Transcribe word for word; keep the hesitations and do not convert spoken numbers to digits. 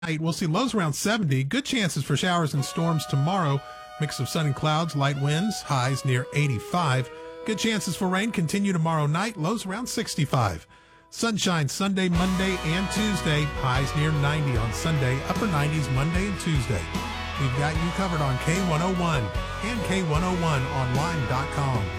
We'll see lows around seventy. Good chances for showers and storms tomorrow. Mix of sun and clouds, light winds, highs near eighty-five. Good chances for rain continue tomorrow night, lows around sixty-five. Sunshine Sunday, Monday, and Tuesday. Highs near ninety on Sunday, upper nineties Monday and Tuesday. We've got you covered on K one oh one and K one oh one online dot com.